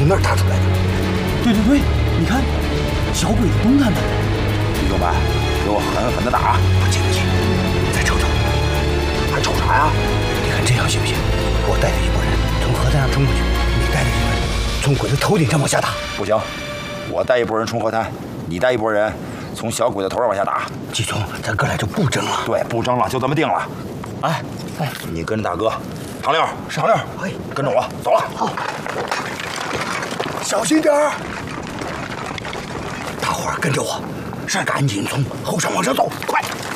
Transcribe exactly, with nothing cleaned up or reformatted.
从那儿打出来的。 对对对，你看，小鬼子动弹了。 弟兄们，给我狠狠的打！ 不急不急，再瞅瞅。 还瞅啥呀？ 你看这样行不行？我带着一拨人从河滩上冲过去，你带着一拨人从鬼子头顶上往下打。 不行，我带一拨人冲河滩，你带一拨人从小鬼子头上往下打。 季聪，咱哥俩就不争了。 对，不争了，就这么定了。 哎哎， 你跟着大哥，长溜，长溜， 哎， 跟着我走了。 好，小心点儿。大伙儿跟着我，是赶紧从后山往上走，快！